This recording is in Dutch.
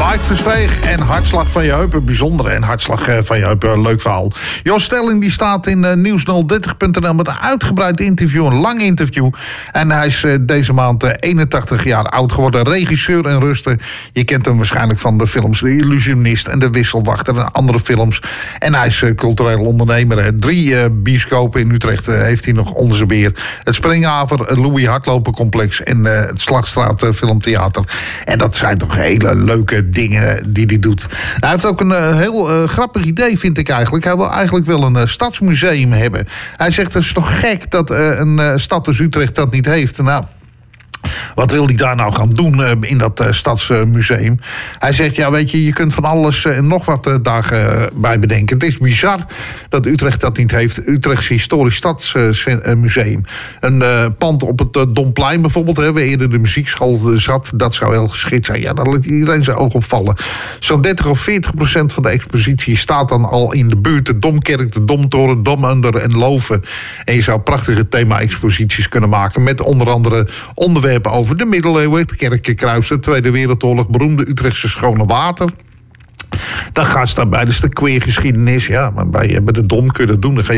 Mike Versteeg en Hartslag van je heup. Een bijzondere en Hartslag van je heup. Leuk verhaal. Jos Stelling die staat in nieuws030.nl met een uitgebreid interview. Een lang interview. En hij is deze maand 81 jaar oud geworden. Regisseur en ruster. Je kent hem waarschijnlijk van de films De Illusionist en De Wisselwachter en andere films. En hij is cultureel ondernemer. 3 bioscopen in Utrecht heeft hij nog onder zijn beer. Het Springhaver, het Louis Hardloper Complex en het Slagstraat Filmtheater. En dat zijn toch hele leuke dingen die hij doet. Hij heeft ook een heel grappig idee, vind ik eigenlijk. Hij wil eigenlijk wel een stadsmuseum hebben. Hij zegt, het is toch gek dat een stad als Utrecht dat niet heeft. Nou, wat wil hij daar nou gaan doen in dat stadsmuseum? Hij zegt, ja weet je, je kunt van alles en nog wat dagen bij bedenken. Het is bizar dat Utrecht dat niet heeft. Utrechts Historisch Stadsmuseum. Een pand op het Domplein bijvoorbeeld, waar eerder de muziekschool zat. Dat zou heel geschikt zijn. Ja, daar liet iedereen zijn oog op vallen. Zo'n 30% of 40% van de expositie staat dan al in de buurt. De Domkerk, de Domtoren, Domunder en Loven. En je zou prachtige thema-exposities kunnen maken met onder andere onderwerpen over de middeleeuwen, het Kerkenkruis, de Tweede Wereldoorlog, beroemde Utrechtse schone water. Dan gaan ze daarbij, dus de queergeschiedenis. Ja, maar bij de Dom kun je dat doen. Dan ga je